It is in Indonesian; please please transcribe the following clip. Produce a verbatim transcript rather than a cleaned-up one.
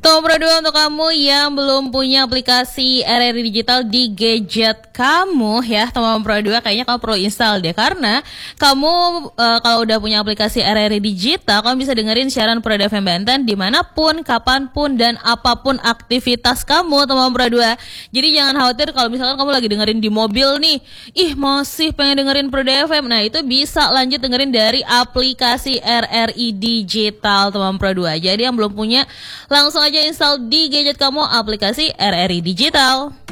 Tuh Pro dua untuk kamu yang belum punya aplikasi R R I Digital di gadget kamu ya, teman Pro dua, kayaknya kamu perlu install deh, karena kamu uh, kalau udah punya aplikasi R R I Digital, kamu bisa dengerin siaran Pro F M Banten dimanapun, kapanpun, dan apapun aktivitas kamu, teman Pro dua. Jadi jangan khawatir kalau misalkan kamu lagi dengerin di mobil nih, ih masih pengen dengerin Pro F M, nah itu bisa lanjut dengerin dari aplikasi R R I Digital, teman Pro dua. Jadi yang belum punya, langsung aja install di gadget kamu aplikasi R R I Digital.